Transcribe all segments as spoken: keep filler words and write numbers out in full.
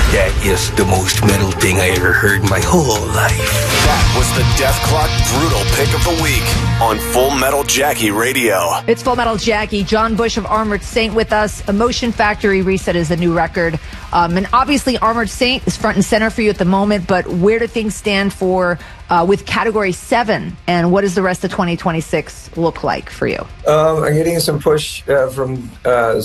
That is the most metal thing I ever heard in my whole life. That was the Death Clock Brutal Pick of the Week on Full Metal Jackie Radio. It's Full Metal Jackie. John Bush of Armored Saint with us. Emotion Factory Reset is the new record. Um, and obviously Armored Saint is front and center for you at the moment, but where do things stand for uh, with Category seven? And what does the rest of twenty twenty-six look like for you? Um, I'm getting some push uh, from uh,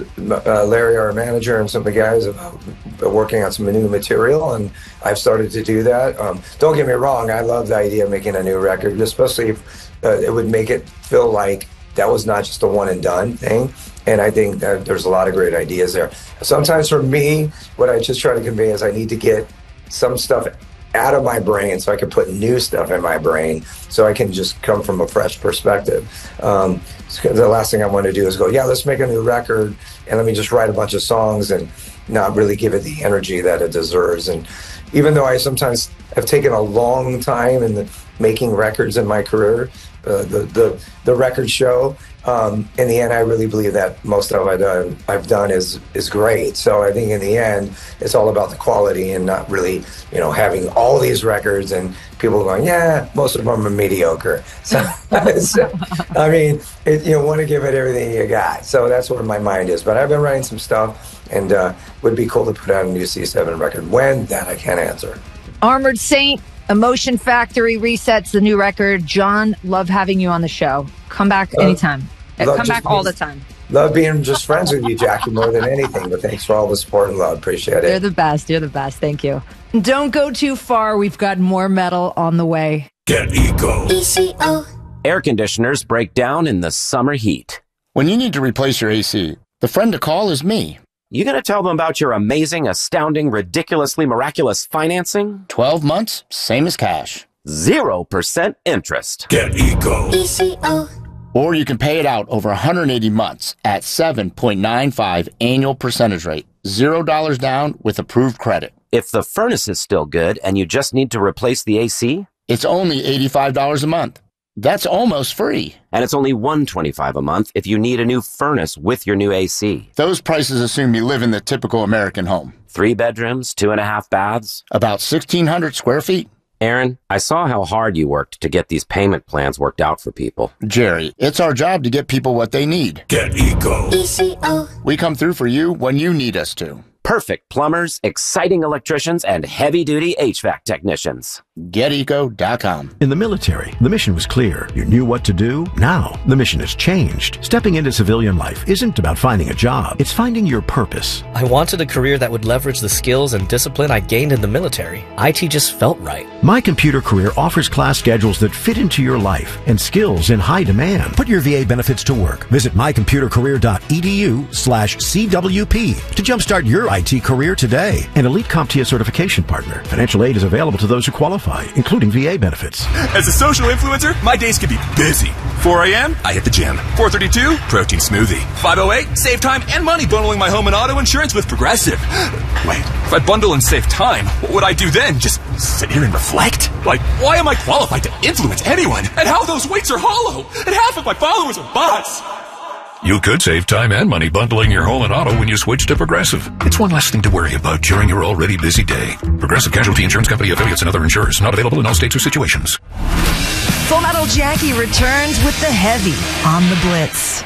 uh, Larry, our manager, and some of the guys about working on some new material, and I've started to do that. Um, don't get me wrong, I love the idea of making a new record, especially if uh, it would make it feel like that was not just a one and done thing. And I think that there's a lot of great ideas there. Sometimes for me, what I just try to convey is I need to get some stuff out of my brain so I can put new stuff in my brain so I can just come from a fresh perspective. Um, the last thing I want to do is go, yeah, let's make a new record and let me just write a bunch of songs and not really give it the energy that it deserves. And even though I sometimes have taken a long time in the making records in my career, uh, the, the the record show, um, in the end, I really believe that most of what I've done, I've done is is great. So I think in the end, it's all about the quality and not really, you know, having all these records and people going, yeah, most of them are mediocre. So, so I mean, it, you know, want to give it everything you got. So that's where my mind is. But I've been writing some stuff, and uh, would be cool to put out a new C seven record. When? That I can't answer. Armored Saint, Emotion Factory Resets, the new record. John, love having you on the show. Come back Uh, anytime. Come back all the time. Love being just friends with you, Jackie, more than anything. But thanks for all the support and love. Appreciate it. You're the best. You're the best. Thank you. Don't go too far. We've got more metal on the way. Get Eco. E C O. Air conditioners break down in the summer heat. When you need to replace your A C, the friend to call is me. You gonna tell them about your amazing, astounding, ridiculously miraculous financing? twelve months, same as cash. Zero percent interest. Get Eco. E C O. Or you can pay it out over one hundred eighty months at seven point nine five annual percentage rate. Zero dollars down with approved credit. If the furnace is still good and you just need to replace the A C? It's only eighty-five dollars a month. That's almost free. And it's only one hundred twenty-five dollars a month if you need a new furnace with your new A C. Those prices assume you live in the typical American home. Three bedrooms, two and a half baths. About sixteen hundred square feet. Aaron, I saw how hard you worked to get these payment plans worked out for people. Jerry, it's our job to get people what they need. Get Eco. E C O. We come through for you when you need us to. Perfect plumbers, exciting electricians, and heavy-duty H V A C technicians. get eco dot com. In the military, the mission was clear. You knew what to do. Now, the mission has changed. Stepping into civilian life isn't about finding a job. It's finding your purpose. I wanted a career that would leverage the skills and discipline I gained in the military. I T just felt right. My Computer Career offers class schedules that fit into your life and skills in high demand. Put your V A benefits to work. Visit my computer career dot e d u slash C W P to jumpstart your I T career today. An Elite CompTIA certification partner. Financial aid is available to those who qualify, including V A benefits. As a social influencer, my days can be busy. four a.m., I hit the gym. four thirty-two, protein smoothie. five oh eight, save time and money bundling my home and auto insurance with Progressive. Wait, if I bundle and save time, what would I do then? Just sit here and reflect? Like, why am I qualified to influence anyone? And how those weights are hollow? And half of my followers are bots. You could save time and money bundling your home and auto when you switch to Progressive. It's one less thing to worry about during your already busy day. Progressive Casualty Insurance Company affiliates and other insurers. Not available in all states or situations. Full Metal Jackie returns with the heavy on the Blitz.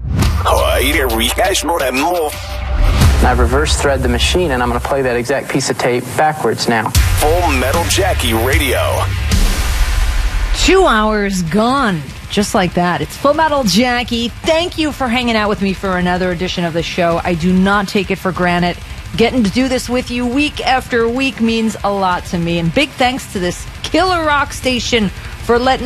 I reverse thread the machine, and I'm going to play that exact piece of tape backwards now. Full Metal Jackie Radio. Two hours gone. Just like that. It's Full Metal Jackie. Thank you for hanging out with me for another edition of the show. I do not take it for granted. Getting to do this with you week after week means a lot to me. And big thanks to this killer rock station for letting